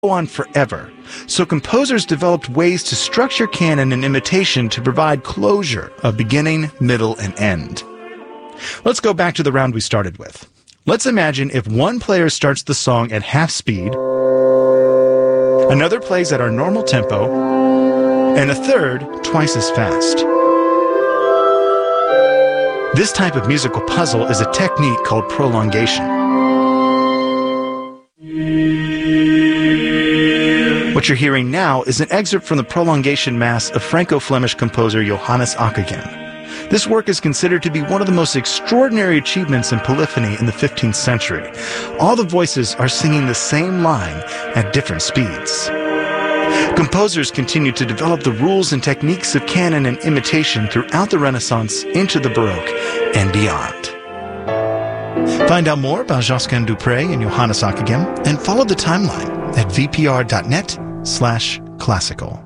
on forever. So composers developed ways to structure canon and imitation to provide closure of beginning, middle, and end. Let's go back to the round we started with. Let's imagine if one player starts the song at half speed, another plays at our normal tempo, and a third twice as fast. This type of musical puzzle is a technique called prolongation. What you're hearing now is an excerpt from the Prolongation Mass of Franco-Flemish composer Johannes Ockeghem. This work is considered to be one of the most extraordinary achievements in polyphony in the 15th century. All the voices are singing the same line at different speeds. Composers continued to develop the rules and techniques of canon and imitation throughout the Renaissance into the Baroque and beyond. Find out more about Josquin du Pré and Johannes Ockeghem and follow the timeline at vpr.net/classical.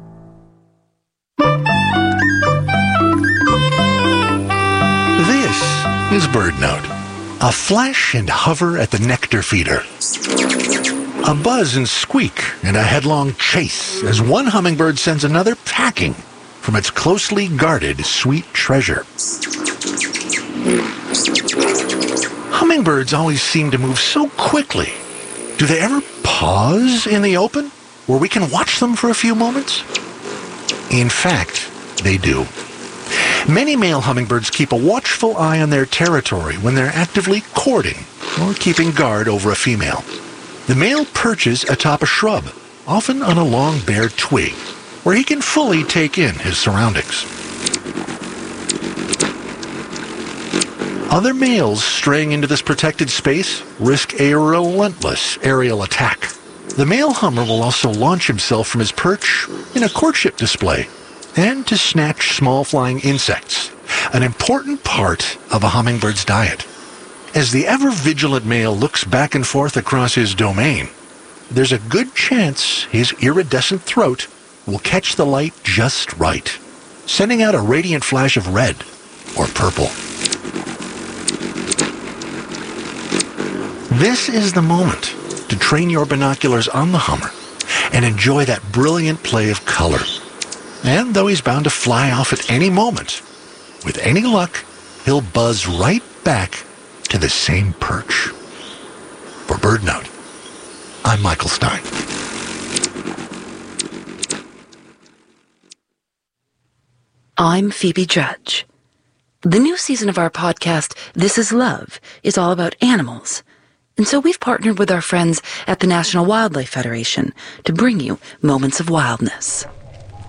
This is BirdNote, a flash and hover at the nectar feeder. A buzz and squeak and a headlong chase as one hummingbird sends another packing from its closely guarded sweet treasure. Hummingbirds always seem to move so quickly. Do they ever pause in the open where we can watch them for a few moments? In fact, they do. Many male hummingbirds keep a watchful eye on their territory when they're actively courting or keeping guard over a female. The male perches atop a shrub, often on a long bare twig, where he can fully take in his surroundings. Other males straying into this protected space risk a relentless aerial attack. The male hummer will also launch himself from his perch in a courtship display and to snatch small flying insects, an important part of a hummingbird's diet. As the ever-vigilant male looks back and forth across his domain, there's a good chance his iridescent throat will catch the light just right, sending out a radiant flash of red or purple. This is the moment to train your binoculars on the hummer and enjoy that brilliant play of color. And though he's bound to fly off at any moment, with any luck, he'll buzz right back to the same perch. For BirdNote, I'm Michael Stein. I'm Phoebe Judge. The new season of our podcast, This Is Love, is all about animals. And so we've partnered with our friends at the National Wildlife Federation to bring you Moments of Wildness.